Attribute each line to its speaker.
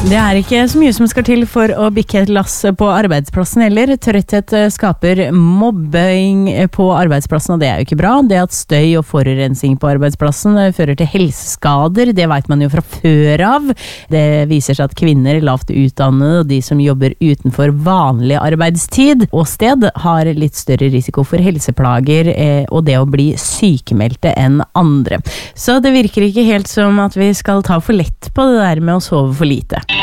Speaker 1: Det ikke så mye som skal til for å bikke et lass på arbeidsplassen heller. Trøtthet skaper mobbing på arbeidsplassen, og det jo ikke bra. Det at støy og forurensning på arbeidsplassen fører til helseskader, det vet man jo fra før av. Det viser seg at kvinner, lavt utdannede og de som jobber utenfor vanlig arbeidstid og sted, har litt større risiko for helseplager og det å bli sykemeldte enn andre. Så det virker ikke helt som at vi skal ta for lett på det der med å sove for lite.